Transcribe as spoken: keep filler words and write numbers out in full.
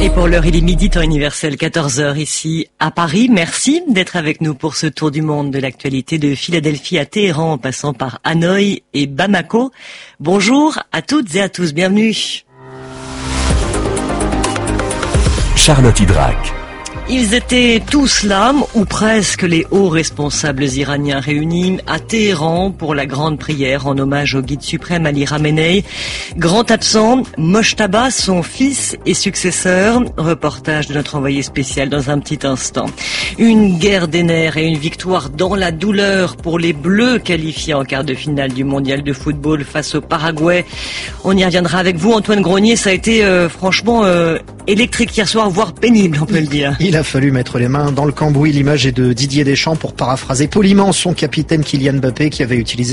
Et pour l'heure, il est midi, temps universel, quatorze heures ici à Paris. Merci d'être avec nous pour ce tour du monde de l'actualité de Philadelphie à Téhéran en passant par Hanoï et Bamako. Bonjour à toutes et à tous, bienvenue. Charlotte Hydrac. Ils étaient tous là, ou presque, les hauts responsables iraniens réunis à Téhéran pour la grande prière en hommage au guide suprême Ali Khamenei. Grand absent, Mojtaba, son fils et successeur. Reportage de notre envoyé spécial dans un petit instant. Une guerre des nerfs et une victoire dans la douleur pour les Bleus qualifiés en quart de finale du mondial de football face au Paraguay. On y reviendra avec vous, Antoine Grenier. Ça a été euh, franchement euh, électrique hier soir, voire pénible, on peut le dire. Il a fallu mettre les mains dans le cambouis. L'image est de Didier Deschamps pour paraphraser poliment son capitaine Kylian Mbappé qui avait utilisé